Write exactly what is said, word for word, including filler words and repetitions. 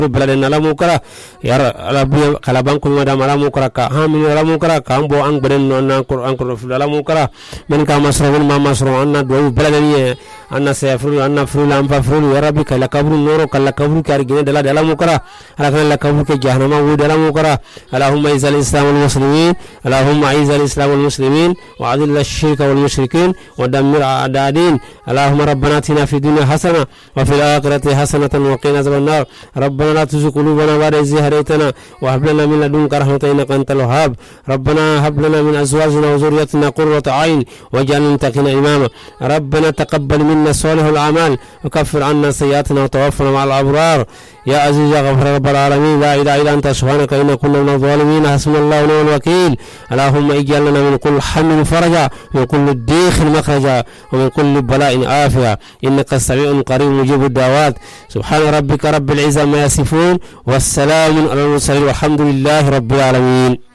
بلدنا لا مكرا يا ربي كلامكم مدام لا مكرا كامل لا مكرا كامبو ان بدن ان انكر لا مكرا من كما مسرون ما مسرون ان دو بلدني ان سيفر ان فرول ام فرول يا ربي كلا كبر نور كلا كبر كارجين دلا دلا مكرا على كلا كبر كجهنم ودلا مكرا اللهم اعز الاسلام والمسلمين اللهم اعز الاسلام والمسلمين واذل الشرك والمشركين ودمر اعداء الدين اللهم ربنا اتنا في الدنيا حسنه وفي الاخره حسنه وقنا عذاب النار ربنا لا تزغ قلوبنا بعد إذ هديتنا وهب لنا من لدنك رحمة إنك أنت الوهاب ربنا هب لنا من أزواجنا وذريتنا قرة عين واجعلنا للمتقين إماما ربنا تقبل منا صالح الأعمال وكفر عنا سيئاتنا وتوفنا مع الأبرار يا عزيز يا غفور رب العالمين لا إله إلا أنت سبحانك إنا كنا من الظالمين حسبنا الله ونعم الوكيل اللهم اجعل لنا من كل هم فرجا ومن كل ضيق مخرجا ومن كل بلاء عافية إنك سميع قريب مجيب الدعوات سبحان ربك رب العزة ما يصفون والسلام على المرسلين والحمد لله رب العالمين.